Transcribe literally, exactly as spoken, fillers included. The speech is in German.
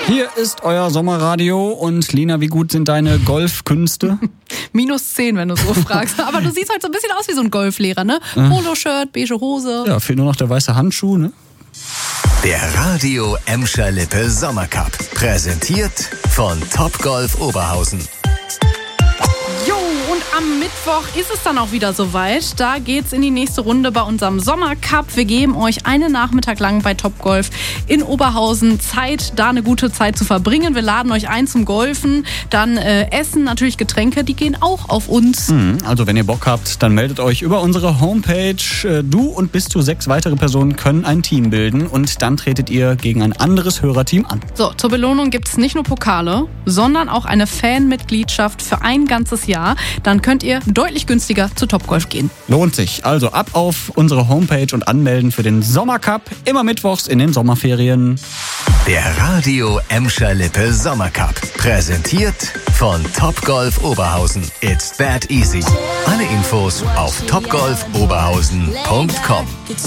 Hier ist euer Sommerradio und Lena, wie gut sind deine Golfkünste? Minus zehn, wenn du so fragst. Aber du siehst halt so ein bisschen aus wie so ein Golflehrer, ne? Poloshirt, beige Hose. Ja, fehlt nur noch der weiße Handschuh, ne? Der Radio Emscher Lippe Sommercup. Präsentiert von Topgolf Oberhausen. Jo, und am Mittwoch ist es dann auch wieder soweit. Da geht's in die nächste Runde bei unserem Sommercup. Wir geben euch einen Nachmittag lang bei Topgolf in Oberhausen Zeit, da eine gute Zeit zu verbringen. Wir laden euch ein zum Golfen, dann äh, Essen, natürlich Getränke, die gehen auch auf uns. Mhm, also wenn ihr Bock habt, dann meldet euch über unsere Homepage. Du und bis zu sechs weitere Personen können ein Team bilden und dann tretet ihr gegen ein anderes Hörerteam an. So, zur Belohnung gibt's nicht nur Pokale, sondern auch eine Fanmitgliedschaft für ein ganzes Jahr. Dann könnt ihr deutlich günstiger zu Topgolf gehen. Lohnt sich. Also ab auf unsere Homepage und anmelden für den Sommercup. Immer mittwochs in den Sommerferien. Der Radio Emscher Lippe Sommercup. Präsentiert von Topgolf Oberhausen. It's that easy. Alle Infos auf topgolf oberhausen punkt com.